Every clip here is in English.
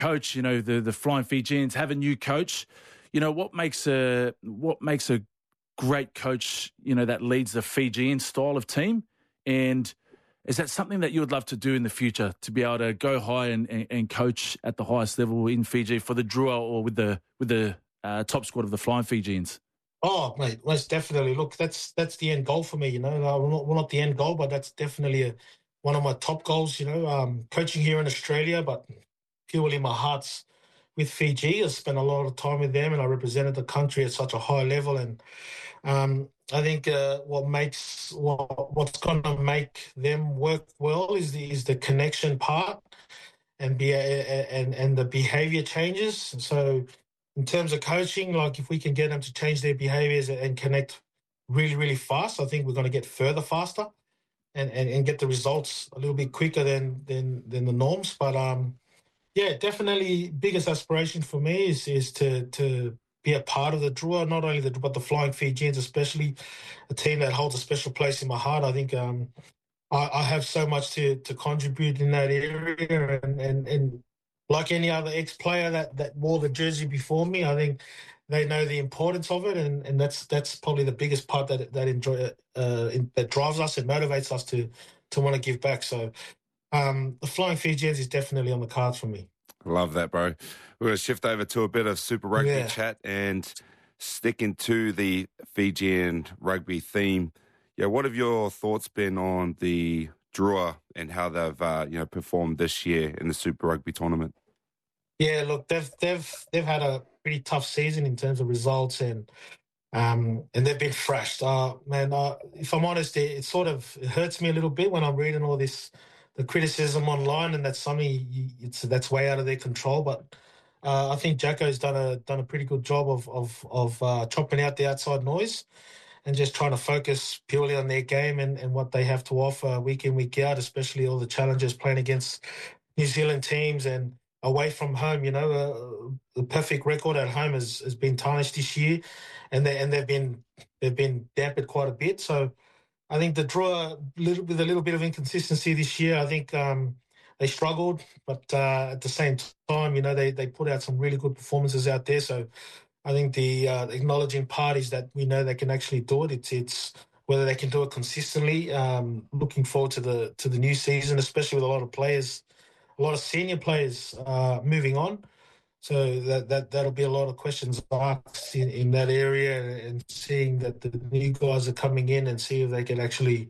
coach, the Flying Fijians have a new coach. What makes a great coach, that leads the Fijian style of team? And is that something that you would love to do in the future, to be able to go high and coach at the highest level in Fiji for the Drua or with the top squad of the Flying Fijians? Oh, mate, most definitely. Look, that's the end goal for me. Well, not the end goal, but that's definitely one of my top goals. Coaching here in Australia, but purely my heart's with Fiji. I spent a lot of time with them, and I represented the country at such a high level. And I think what's going to make them work well is the connection part and the behavior changes. So in terms of coaching, like if we can get them to change their behaviors and connect really, really fast, I think we're going to get further faster and get the results a little bit quicker than the norms. But yeah, definitely biggest aspiration for me is to be a part of the Drua, not only but the Flying Fijians, especially a team that holds a special place in my heart. I think I have so much to contribute in that area, and like any other ex-player that wore the jersey before me, I think they know the importance of it, and that's probably the biggest part that drives us and motivates us to want to give back. So the Flying Fijians is definitely on the cards for me. Love that, bro. We're going to shift over to a bit of Super Rugby chat and sticking to the Fijian rugby theme. Yeah, what have your thoughts been on the Drua and how they've performed this year in the Super Rugby tournament? Yeah, look, they've had a pretty tough season in terms of results, and they've been thrashed. If I'm honest, it hurts me a little bit when I'm reading all this, the criticism online, and that's something that's way out of their control. But I think Jacko's done a pretty good job of chopping out the outside noise and just trying to focus purely on their game and what they have to offer week in, week out, especially all the challenges playing against New Zealand teams and away from home. The perfect record at home has been tarnished this year, and they've been dampened quite a bit. So I think the Drua, with a little bit of inconsistency this year, I think they struggled, but at the same time, they put out some really good performances out there. So I think the acknowledging part is that we know they can actually do it. It's whether they can do it consistently. Looking forward to the new season, especially with a lot of players, a lot of senior players moving on. So that'll be a lot of questions asked in that area, and seeing that the new guys are coming in and see if they can actually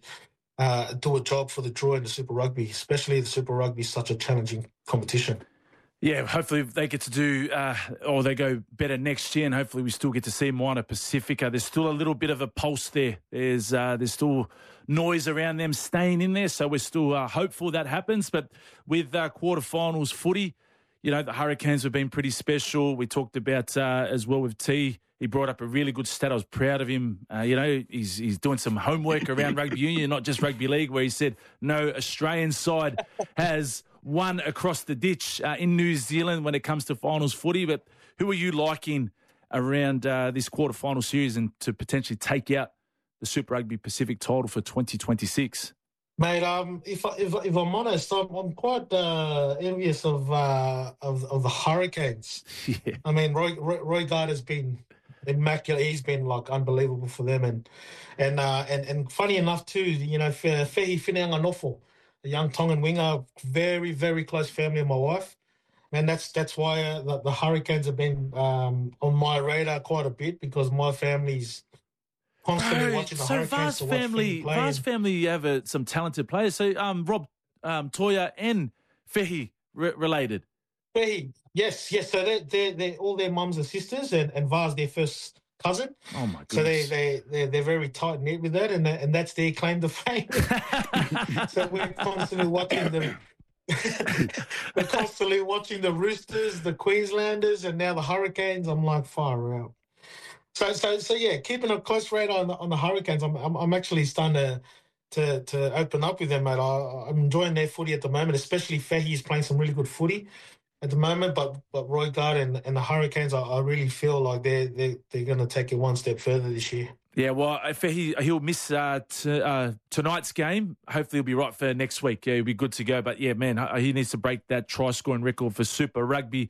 do a job for the Drua in the Super Rugby, especially the Super Rugby is such a challenging competition. Yeah, hopefully they get to do, or they go better next year, and hopefully we still get to see Moana Pacifica. There's still a little bit of a pulse there. There's still noise around them staying in there, so we're still hopeful that happens. But with quarterfinals footy, the Hurricanes have been pretty special. We talked about as well with T. He brought up a really good stat. I was proud of him. He's doing some homework around rugby union, not just rugby league, where he said no Australian side has won across the ditch in New Zealand when it comes to finals footy. But who are you liking around this quarterfinal series and to potentially take out the Super Rugby Pacific title for 2026? Mate, if I'm honest, I'm quite envious of the Hurricanes. Yeah. I mean, Roy Gard has been immaculate. He's been like unbelievable for them, and funny enough too, Fehi Whineanganofo, a young Tongan winger, very, very close family of my wife. And that's why the Hurricanes have been on my radar quite a bit, because my family's constantly watching the Hurricanes. Vast family have some talented players. So Rob Toya and Fehi related. Fehi, yes. So they're all their mums and sisters, and Vaz their first cousin. Oh my goodness! So they're very tight knit with that, and that's their claim to fame. So we're constantly watching them. We're constantly watching the Roosters, the Queenslanders, and now the Hurricanes. I'm like, far out. So yeah, keeping a close radar on the Hurricanes. I'm actually starting to open up with them, mate. I'm enjoying their footy at the moment, especially Fehi is playing some really good footy at the moment. But Roy Gard and the Hurricanes, I really feel like they're going to take it one step further this year. Yeah, well, if he'll miss tonight's game, hopefully he'll be right for next week. Yeah, he'll be good to go. But yeah, man, he needs to break that try-scoring record for Super Rugby.